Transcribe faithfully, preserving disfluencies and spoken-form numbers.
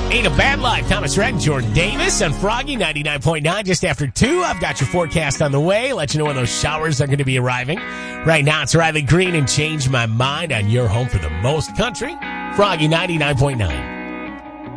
Ain't a Bad Life. Thomas Rhett and Jordan Davis on Froggy ninety-nine point nine. Just after two, I've got your forecast on the way. Let you know when those showers are going to be arriving. Right now, it's Riley Green and Change My Mind on your home for the most country. Froggy ninety-nine point nine.